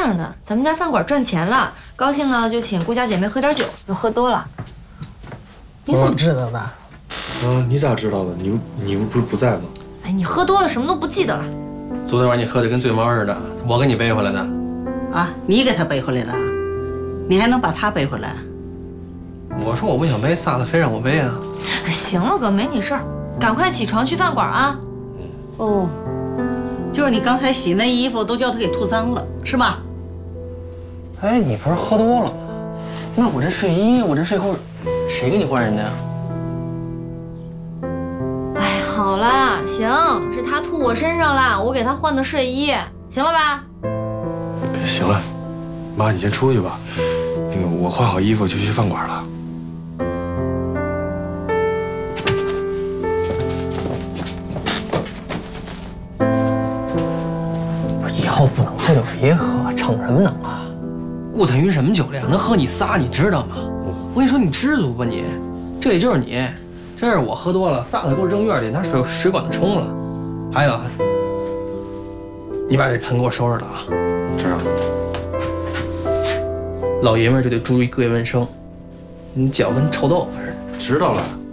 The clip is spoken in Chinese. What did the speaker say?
样的，咱们家饭馆赚钱了，高兴呢就请顾家姐妹喝点酒，又喝多了。 你怎么知道的？ 你咋知道的？你不是不在吗？ 哎，你喝多了什么都不记得了。 昨天晚上你喝的跟醉猫似的，我给你背回来的。 啊，你给他背回来的？你还能把他背回来？ 我说我不想背，萨子非让我背啊。 行了，哥，没你事儿，赶快起床去饭馆啊。 哦，就是你刚才洗那衣服都叫他给吐脏了，是吧？ 哎，你不是喝多了吗？那我这睡衣，我这睡裤，谁给你换人的呀？ 哎，好了，行，是他吐我身上了，我给他换的睡衣，行了吧？ 行了，妈，你先出去吧。那个，我换好衣服就去饭馆了。 以后不能这酒别喝，逞什么能啊？顾彩云什么酒量，能喝你仨，你知道吗？我跟你说，你知足吧你，这也就是你，这是我喝多了，萨子给我扔院里，拿水管子冲了。还有，你把这盆给我收拾了啊！ 知道了。 老爷们儿就得注意个人卫生，你脚跟臭豆腐似的。 知道了。